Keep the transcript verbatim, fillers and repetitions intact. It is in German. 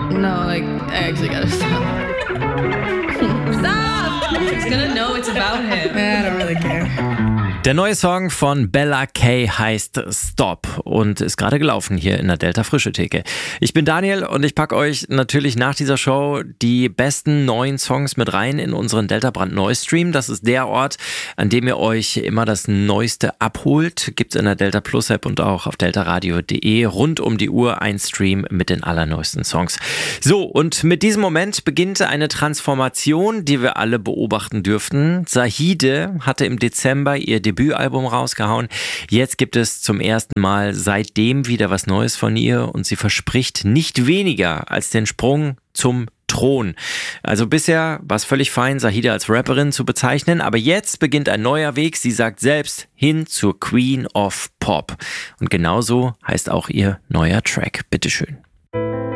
No, like, I actually gotta stop. Stop! He's gonna know it's about him. I don't really care. Der neue Song von Bella Kay heißt Stop und ist gerade gelaufen hier in der Delta Frische Theke. Ich bin Daniel und ich packe euch natürlich nach dieser Show die besten neuen Songs mit rein in unseren Delta Brandneu Stream. Das ist der Ort, an dem ihr euch immer das Neueste abholt. Gibt's in der Delta Plus App und auch auf deltaradio punkt de rund um die Uhr ein Stream mit den allerneuesten Songs. So, und mit diesem Moment beginnt eine Transformation, die wir alle beobachten dürften. Zahide hatte im Dezember ihr Debütalbum rausgehauen. Jetzt gibt es zum ersten Mal seitdem wieder was Neues von ihr und sie verspricht nicht weniger als den Sprung zum Thron. Also bisher war es völlig fein, Zahide als Rapperin zu bezeichnen, aber jetzt beginnt ein neuer Weg. Sie sagt selbst, hin zur Queen of Pop. Und genauso heißt auch ihr neuer Track. Bitteschön.